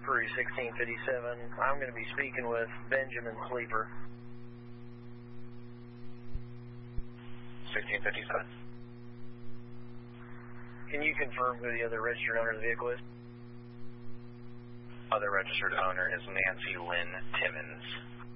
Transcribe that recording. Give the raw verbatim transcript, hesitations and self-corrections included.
Crew sixteen fifty-seven. I'm going to be speaking with Benjamin Sleeper. sixteen fifty-seven. Can you confirm who the other registered owner of the vehicle is? Other registered owner is Nancy Lynn Timmons.